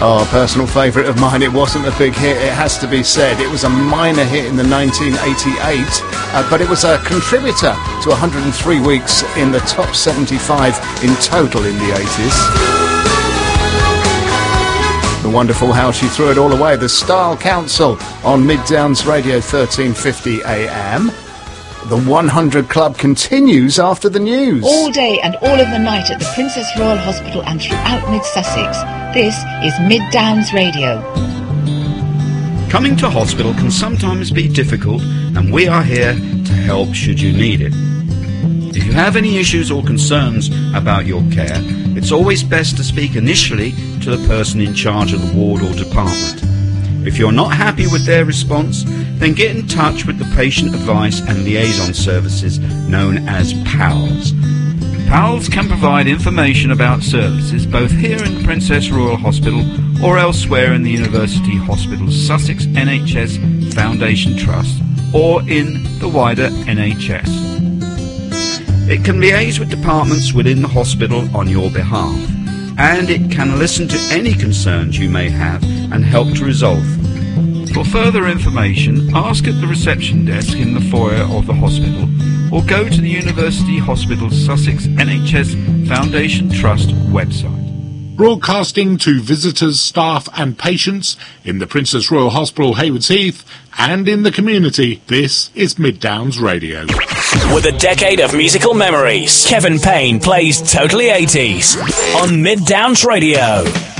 Oh, a personal favourite of mine. It wasn't a big hit, it has to be said. It was a minor hit in the 1988, but it was a contributor to 103 weeks in the top 75 in total in the 80s. The wonderful How She Threw It All Away, the Style Council on Mid Downs Radio 1350 AM. The 100 Club continues after the news. All day and all of the night at the Princess Royal Hospital and throughout Mid-Sussex. This is Mid Downs Radio. Coming to hospital can sometimes be difficult, and we are here to help should you need it. If you have any issues or concerns about your care, it's always best to speak initially to the person in charge of the ward or department. If you're not happy with their response, then get in touch with the Patient Advice and Liaison Services, known as PALS. PALS can provide information about services both here in the Princess Royal Hospital or elsewhere in the University Hospital Sussex NHS Foundation Trust or in the wider NHS. It can liaise with departments within the hospital on your behalf, and it can listen to any concerns you may have and help to resolve them. For further information, ask at the reception desk in the foyer of the hospital or go to the University Hospital Sussex NHS Foundation Trust website. Broadcasting to visitors, staff and patients in the Princess Royal Hospital, Haywards Heath, and in the community, this is Mid Downs Radio. With a decade of musical memories, Kevin Payne plays Totally 80s on Mid Downs Radio.